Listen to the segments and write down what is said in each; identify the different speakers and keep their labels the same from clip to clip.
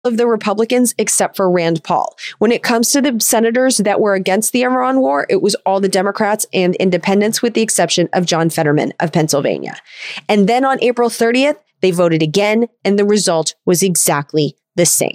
Speaker 1: of the Republicans except for Rand Paul. When it comes to the senators that were against the Iran war, it was all the Democrats and independents with the exception of John Fetterman of Pennsylvania. And then on April 30th, they voted again, and the result was exactly the same.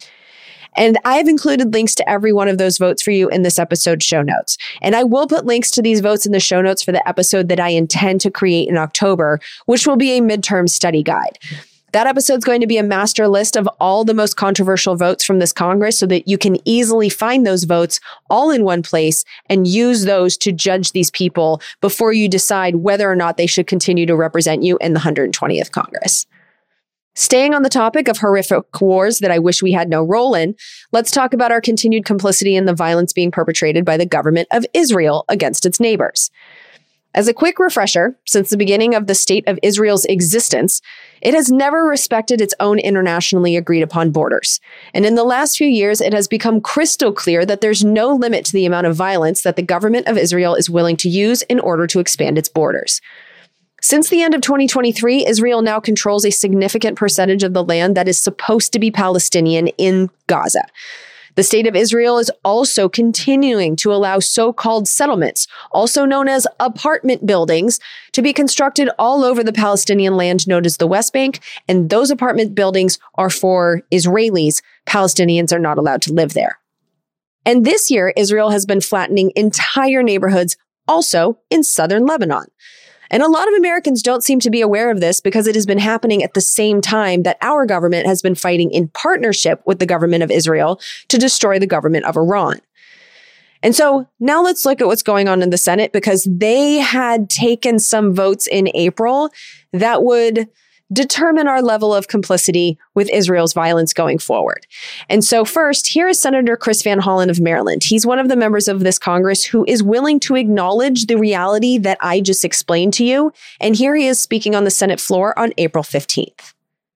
Speaker 1: And I have included links to every one of those votes for you in this episode's show notes. And I will put links to these votes in the show notes for the episode that I intend to create in October, which will be a midterm study guide. That episode's going to be a master list of all the most controversial votes from this Congress so that you can easily find those votes all in one place and use those to judge these people before you decide whether or not they should continue to represent you in the 120th Congress. Staying on the topic of horrific wars that I wish we had no role in, let's talk about our continued complicity in the violence being perpetrated by the government of Israel against its neighbors. As a quick refresher, since the beginning of the State of Israel's existence, it has never respected its own internationally agreed upon borders. And in the last few years, it has become crystal clear that there's no limit to the amount of violence that the government of Israel is willing to use in order to expand its borders. Since the end of 2023, Israel now controls a significant percentage of the land that is supposed to be Palestinian in Gaza. The State of Israel is also continuing to allow so-called settlements, also known as apartment buildings, to be constructed all over the Palestinian land known as the West Bank, and those apartment buildings are for Israelis. Palestinians are not allowed to live there. And this year, Israel has been flattening entire neighborhoods, also in southern Lebanon. And a lot of Americans don't seem to be aware of this because it has been happening at the same time that our government has been fighting in partnership with the government of Israel to destroy the government of Iran. And so now let's look at what's going on in the Senate because they had taken some votes in April that would determine our level of complicity with Israel's violence going forward. And so first, here is Senator Chris Van Hollen of Maryland. He's one of the members of this Congress who is willing to acknowledge the reality that I just explained to you. And here he is speaking on the Senate floor on April 15th.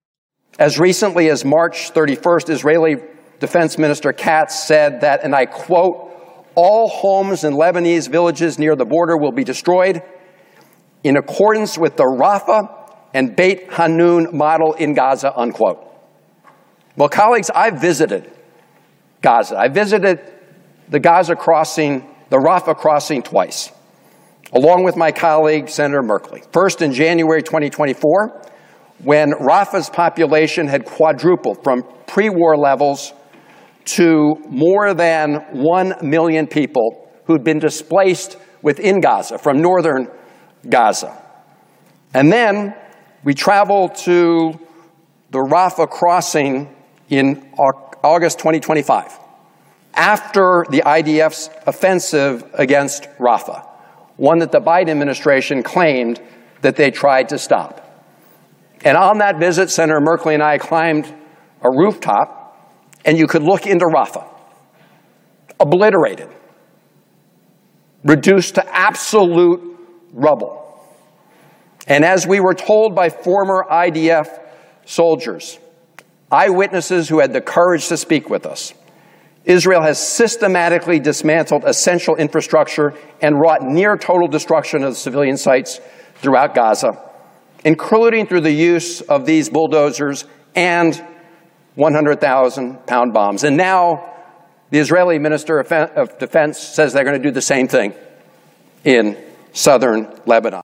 Speaker 2: As recently as March 31st, Israeli Defense Minister Katz said that, and I quote, "All homes in Lebanese villages near the border will be destroyed in accordance with the Rafah and Beit Hanun model in Gaza," unquote. Well, colleagues, I visited Gaza. I visited the Gaza crossing, the Rafah crossing twice, along with my colleague, Senator Merkley. First in January 2024, when Rafah's population had quadrupled from pre-war levels to more than 1 million people who'd been displaced within Gaza, from northern Gaza. And then we traveled to the Rafah crossing in August 2025, after the IDF's offensive against Rafah, one that the Biden administration claimed that they tried to stop. And on that visit, Senator Merkley and I climbed a rooftop, and you could look into Rafah, obliterated, reduced to absolute rubble. And as we were told by former IDF soldiers, eyewitnesses who had the courage to speak with us, Israel has systematically dismantled essential infrastructure and wrought near total destruction of civilian sites throughout Gaza, including through the use of these bulldozers and 100,000-pound bombs. And now the Israeli Minister of Defense says they're going to do the same thing in southern Lebanon.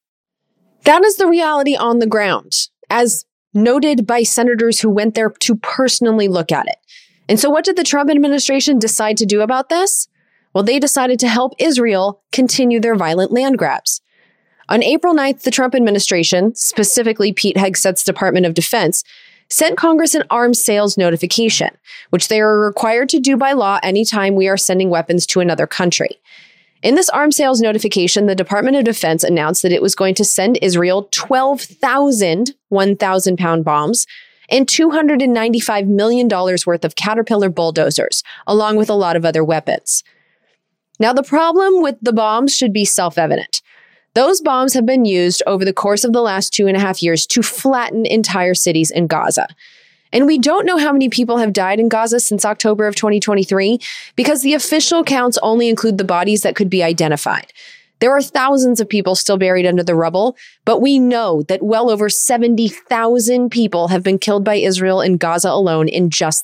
Speaker 1: That is the reality on the ground, as noted by senators who went there to personally look at it. And so what did the Trump administration decide to do about this? Well, they decided to help Israel continue their violent land grabs. On April 9th, the Trump administration, specifically Pete Hegseth's Department of Defense, sent Congress an arms sales notification, which they are required to do by law anytime we are sending weapons to another country. In this arms sales notification, the Department of Defense announced that it was going to send Israel 12,000 1,000-pound bombs and $295 million worth of Caterpillar bulldozers, along with a lot of other weapons. Now, the problem with the bombs should be self-evident. Those bombs have been used over the course of the last 2.5 years to flatten entire cities in Gaza. And we don't know how many people have died in Gaza since October of 2023 because the official counts only include the bodies that could be identified. There are thousands of people still buried under the rubble, but we know that well over 70,000 people have been killed by Israel in Gaza alone in just